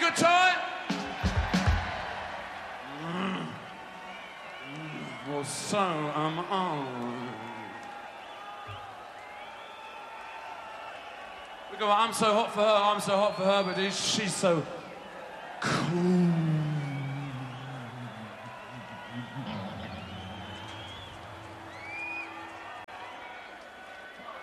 good time? Well, so am I. We go, I'm so hot for her, but she's so cool.